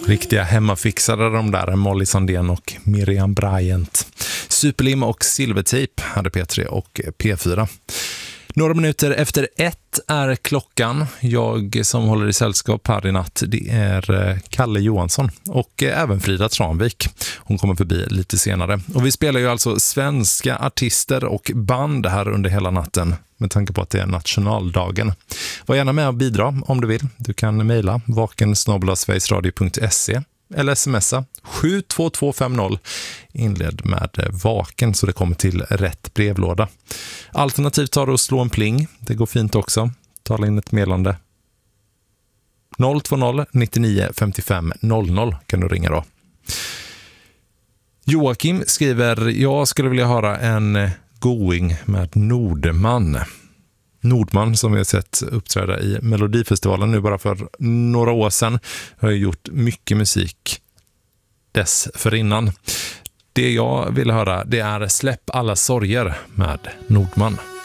Riktiga hemmafixare de där, Molly Sandén och Miriam Bryant. Superlim och Silvertejp hade P3 och P4. Några minuter efter 1 är klockan. Jag som håller i sällskap här i natt, det är Kalle Johansson och även Frida Tranvik. Hon kommer förbi lite senare. Och vi spelar ju alltså svenska artister och band här under hela natten med tanke på att det är nationaldagen. Var gärna med och bidra om du vill. Du kan mejla vaken@sverigesradio.se eller smsa 72250 inled med vaken så det kommer till rätt brevlåda. Alternativt tar du att slå en pling. Det går fint också. Tala in ett meddelande. 020 99 55 00 kan du ringa då. Joakim skriver: jag skulle vilja höra en going med Nordman. Nordman som vi har sett uppträda i Melodifestivalen nu bara för några år sedan har gjort mycket musik dessförinnan. Det jag vill höra, det är Släpp alla sorger med Nordman.